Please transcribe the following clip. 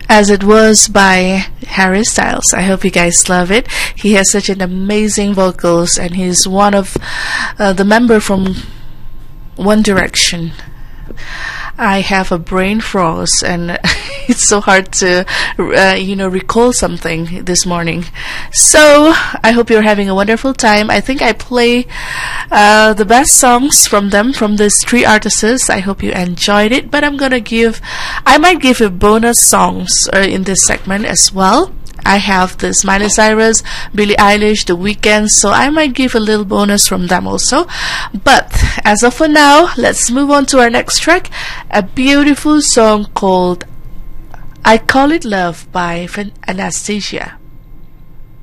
As It Was by Harry Styles. I hope you guys love it. He has such an amazing vocals, and he's one of the member from One Direction. I have a brain froze, and it's so hard to recall something this morning. So I hope you're having a wonderful time. I think I play the best songs from them, from these three artists. I hope you enjoyed it, but I might give you bonus songs in this segment as well. I have this Miley Cyrus, Billie Eilish, The Weeknd, so I might give a little bonus from them also. But as of for now, let's move on to our next track, a beautiful song called I Call It Love by Anastasia.